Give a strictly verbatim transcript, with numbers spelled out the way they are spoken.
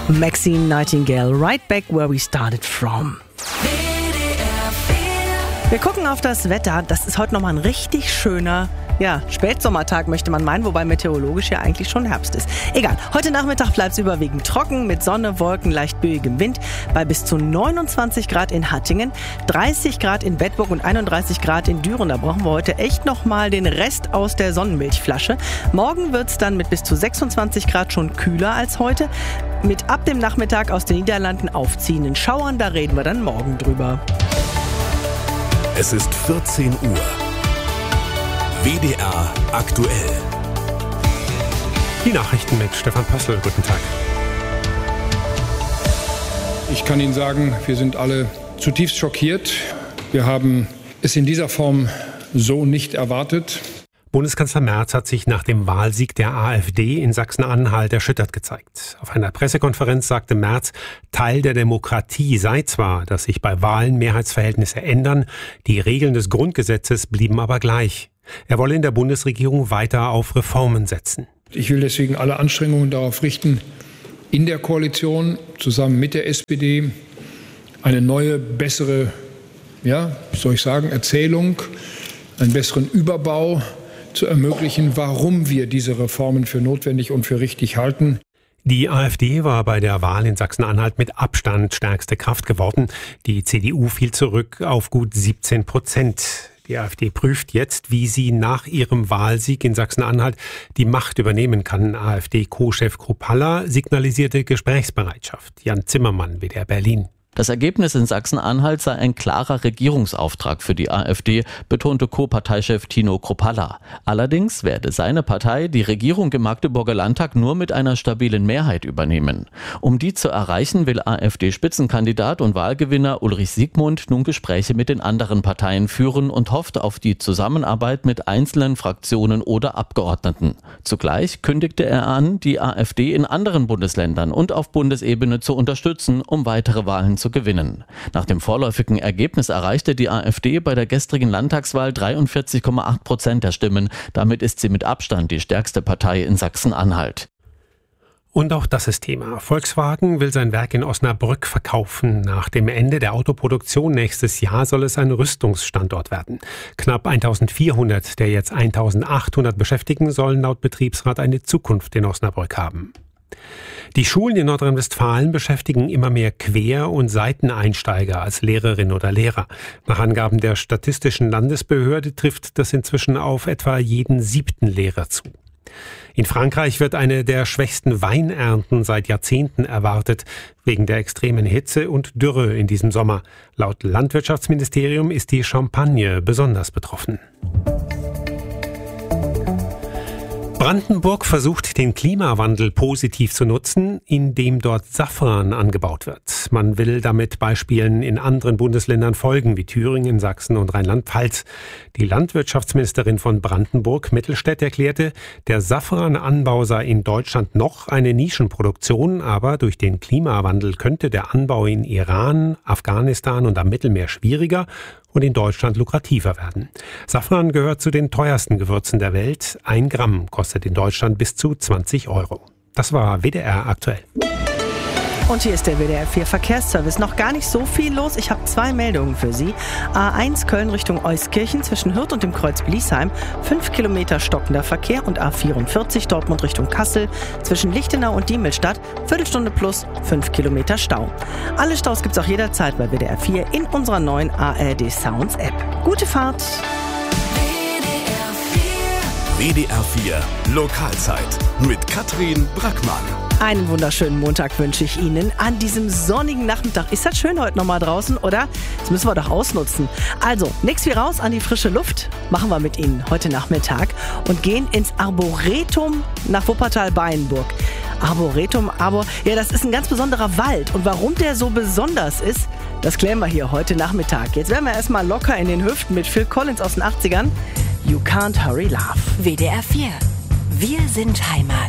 Maxine Nightingale, right back where we started from. Wir gucken auf das Wetter. Das ist heute nochmal ein richtig schöner, ja, Spätsommertag möchte man meinen, wobei meteorologisch ja eigentlich schon Herbst ist. Egal, heute Nachmittag bleibt es überwiegend trocken mit Sonne, Wolken, leicht böigem Wind bei bis zu neunundzwanzig Grad in Hattingen, dreißig Grad in Bedburg und einunddreißig Grad in Düren. Da brauchen wir heute echt nochmal den Rest aus der Sonnenmilchflasche. Morgen wird es dann mit bis zu sechsundzwanzig Grad schon kühler als heute. Mit ab dem Nachmittag aus den Niederlanden aufziehenden Schauern, da reden wir dann morgen drüber. Es ist vierzehn Uhr. W D R aktuell. Die Nachrichten mit Stefan Pössl. Guten Tag. Ich kann Ihnen sagen, wir sind alle zutiefst schockiert. Wir haben es in dieser Form so nicht erwartet. Bundeskanzler Merz hat sich nach dem Wahlsieg der AfD in Sachsen-Anhalt erschüttert gezeigt. Auf einer Pressekonferenz sagte Merz, Teil der Demokratie sei zwar, dass sich bei Wahlen Mehrheitsverhältnisse ändern, die Regeln des Grundgesetzes blieben aber gleich. Er wolle in der Bundesregierung weiter auf Reformen setzen. Ich will deswegen alle Anstrengungen darauf richten, in der Koalition zusammen mit der S P D eine neue, bessere, ja, wie soll ich sagen, Erzählung, einen besseren Überbau zu ermöglichen, warum wir diese Reformen für notwendig und für richtig halten. Die AfD war bei der Wahl in Sachsen-Anhalt mit Abstand stärkste Kraft geworden. Die C D U fiel zurück auf gut siebzehn Prozent. Die AfD prüft jetzt, wie sie nach ihrem Wahlsieg in Sachsen-Anhalt die Macht übernehmen kann. AfD-Co-Chef Kruppalla signalisierte Gesprächsbereitschaft. Jan Zimmermann, W D R Berlin. Das Ergebnis in Sachsen-Anhalt sei ein klarer Regierungsauftrag für die AfD, betonte Co-Parteichef Tino Kruppalla. Allerdings werde seine Partei die Regierung im Magdeburger Landtag nur mit einer stabilen Mehrheit übernehmen. Um die zu erreichen, will AfD-Spitzenkandidat und Wahlgewinner Ulrich Siegmund nun Gespräche mit den anderen Parteien führen und hofft auf die Zusammenarbeit mit einzelnen Fraktionen oder Abgeordneten. Zugleich kündigte er an, die AfD in anderen Bundesländern und auf Bundesebene zu unterstützen, um weitere Wahlen zu gewinnen. Nach dem vorläufigen Ergebnis erreichte die AfD bei der gestrigen Landtagswahl dreiundvierzig Komma acht Prozent der Stimmen. Damit ist sie mit Abstand die stärkste Partei in Sachsen-Anhalt. Und auch das ist Thema. Volkswagen will sein Werk in Osnabrück verkaufen. Nach dem Ende der Autoproduktion nächstes Jahr soll es ein Rüstungsstandort werden. Knapp eintausendvierhundert der jetzt eintausendachthundert Beschäftigten sollen laut Betriebsrat eine Zukunft in Osnabrück haben. Die Schulen in Nordrhein-Westfalen beschäftigen immer mehr Quer- und Seiteneinsteiger als Lehrerin oder Lehrer. Nach Angaben der Statistischen Landesbehörde trifft das inzwischen auf etwa jeden siebten Lehrer zu. In Frankreich wird eine der schwächsten Weinernten seit Jahrzehnten erwartet, wegen der extremen Hitze und Dürre in diesem Sommer. Laut Landwirtschaftsministerium ist die Champagne besonders betroffen. Brandenburg versucht, den Klimawandel positiv zu nutzen, indem dort Safran angebaut wird. Man will damit Beispielen in anderen Bundesländern folgen, wie Thüringen, Sachsen und Rheinland-Pfalz. Die Landwirtschaftsministerin von Brandenburg, Mittelstädt, erklärte, der Safrananbau sei in Deutschland noch eine Nischenproduktion, aber durch den Klimawandel könnte der Anbau in Iran, Afghanistan und am Mittelmeer schwieriger und in Deutschland lukrativer werden. Safran gehört zu den teuersten Gewürzen der Welt. Ein Gramm kostet in Deutschland bis zu zwanzig Euro. Das war W D R aktuell. Und hier ist der W D R vier Verkehrsservice. Noch gar nicht so viel los. Ich habe zwei Meldungen für Sie. A eins Köln Richtung Euskirchen zwischen Hürth und dem Kreuz Bliesheim. Fünf Kilometer stockender Verkehr. Und A vierundvierzig Dortmund Richtung Kassel zwischen Lichtenau und Diemelstadt. Viertelstunde plus fünf Kilometer Stau. Alle Staus gibt's auch jederzeit bei W D R vier in unserer neuen A R D Sounds App. Gute Fahrt! W D R vier Lokalzeit mit Katrin Brackmann. Einen wunderschönen Montag wünsche ich Ihnen an diesem sonnigen Nachmittag. Ist das schön heute nochmal draußen, oder? Das müssen wir doch ausnutzen. Also, nix wie raus an die frische Luft machen wir mit Ihnen heute Nachmittag und gehen ins Arboretum nach Wuppertal-Bayenburg. Arboretum, aber ja, das ist ein ganz besonderer Wald. Und warum der so besonders ist, das klären wir hier heute Nachmittag. Jetzt werden wir erstmal locker in den Hüften mit Phil Collins aus den achtzigern. You Can't Hurry Love. W D R vier. Wir sind Heimat.